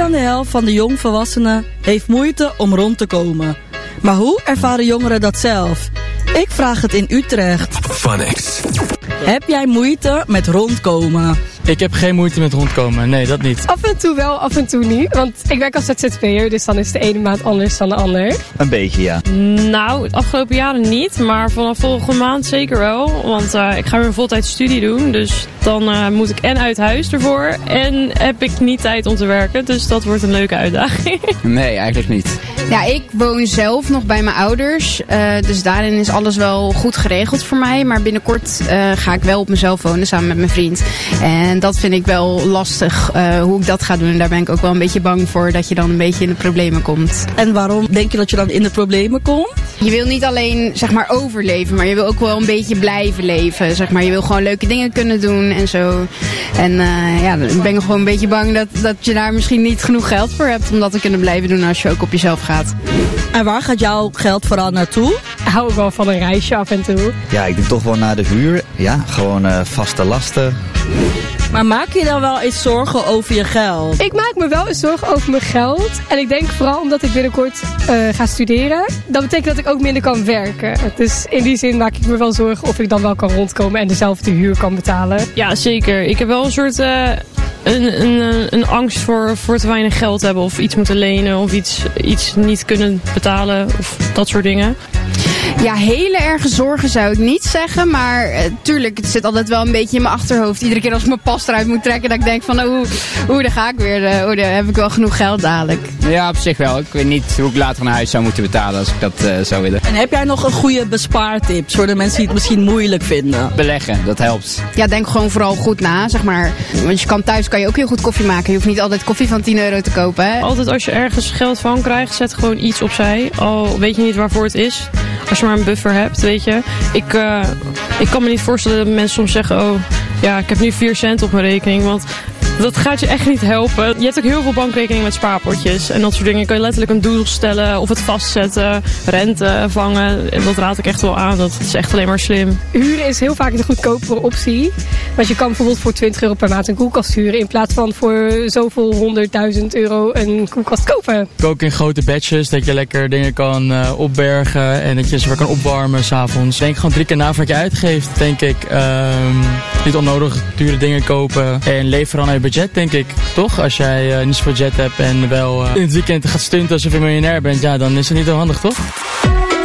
dan de helft van de jongvolwassenen heeft moeite om rond te komen. Maar hoe ervaren jongeren dat zelf? Ik vraag het in Utrecht. Funix. Heb jij moeite met rondkomen? Ik heb geen moeite met rondkomen, nee, dat niet. Af en toe wel, af en toe niet. Want ik werk als ZZP'er, dus dan is de ene maand anders dan de ander. Een beetje, ja. Nou, de afgelopen jaren niet, maar vanaf volgende maand zeker wel. Want ik ga weer een voltijds studie doen, dus dan moet ik en uit huis ervoor en heb ik niet tijd om te werken. Dus dat wordt een leuke uitdaging. Nee, eigenlijk niet. Ja, ik woon zelf nog bij mijn ouders, dus daarin is alles wel goed geregeld voor mij. Maar binnenkort ga ik wel op mezelf wonen samen met mijn vriend. En dat vind ik wel lastig, hoe ik dat ga doen. En daar ben ik ook wel een beetje bang voor dat je dan een beetje in de problemen komt. En waarom denk je dat je dan in de problemen komt? Je wil niet alleen, zeg maar, overleven, maar je wil ook wel een beetje blijven leven. Zeg maar, je wil gewoon leuke dingen kunnen doen en zo. En ja, dan ben ik gewoon een beetje bang dat je daar misschien niet genoeg geld voor hebt om dat te kunnen blijven doen als je ook op jezelf gaat. En waar gaat jouw geld vooral naartoe? Hou ik wel van een reisje af en toe. Ja, ik denk toch wel naar de huur. Ja, gewoon vaste lasten. Maar maak je dan wel eens zorgen over je geld? Ik maak me wel eens zorgen over mijn geld. En ik denk vooral omdat ik binnenkort ga studeren. Dat betekent dat ik ook minder kan werken. Dus in die zin maak ik me wel zorgen of ik dan wel kan rondkomen en dezelfde huur kan betalen. Ja, zeker. Ik heb wel een soort een angst voor te weinig geld hebben of iets moeten lenen of iets niet kunnen betalen of dat soort dingen. Ja, hele erge zorgen zou ik niet zeggen, maar tuurlijk, het zit altijd wel een beetje in mijn achterhoofd. Iedere keer als ik mijn pas eruit moet trekken, dat ik denk van, daar ga ik weer, daar heb ik wel genoeg geld dadelijk. Ja, op zich wel. Ik weet niet hoe ik later een huis zou moeten betalen als ik dat zou willen. En heb jij nog een goede bespaartips voor de mensen die het misschien moeilijk vinden? Beleggen, dat helpt. Ja, denk gewoon vooral goed na, zeg maar. Want je thuis kan je ook heel goed koffie maken. Je hoeft niet altijd koffie van €10 te kopen, hè? Altijd als je ergens geld van krijgt, zet gewoon iets opzij. Al weet je niet waarvoor het is. Als je maar een buffer hebt, weet je. Ik kan me niet voorstellen dat mensen soms zeggen, oh ja, ik heb nu 4 cent op mijn rekening. Want dat gaat je echt niet helpen. Je hebt ook heel veel bankrekeningen met spaarpotjes. En dat soort dingen kan je letterlijk een doel stellen of het vastzetten, rente vangen. En dat raad ik echt wel aan. Dat is echt alleen maar slim. Huren is heel vaak de goedkopere optie. Want je kan bijvoorbeeld voor €20 per maand een koelkast huren in plaats van voor zoveel €100.000 een koelkast kopen. Kook in grote batches, dat je lekker dingen kan opbergen en dat je ze weer kan opwarmen 's avonds. Denk gewoon 3 keer na wat je uitgeeft, denk ik. Niet onnodig dure dingen kopen en leef vooral naar je budget, denk ik. Toch? Als jij niet zoveel budget hebt en wel in het weekend gaat stunten alsof je miljonair bent, ja, dan is het niet zo handig, toch?